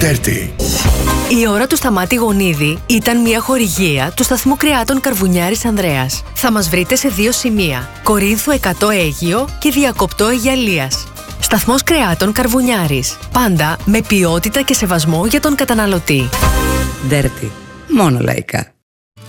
Dirty. Η ώρα του Σταμάτη Γονίδη ήταν μια χορηγία του σταθμού κρεάτων Καρβουνιάρης Ανδρέας. Θα μας βρείτε σε 2 σημεία: Κορίνθου 100 Αίγυο και Διακοπτό Αιγιαλίας. Σταθμός κρεάτων Καρβουνιάρης. Πάντα με ποιότητα και σεβασμό για τον καταναλωτή. Dirty. Μόνο λαϊκά.